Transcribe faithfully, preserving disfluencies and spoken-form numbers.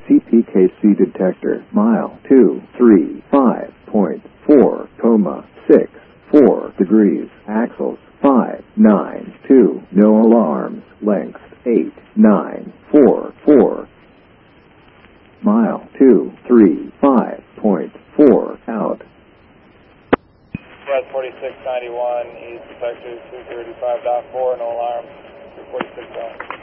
C P K C detector, mile two three five point four, comma six four degrees, axles five nine two, no alarms, length eight nine four four, mile two three five point four, out. West forty-six ninety-one, East Detective two thirty-five point four, no alarms, forty-six out.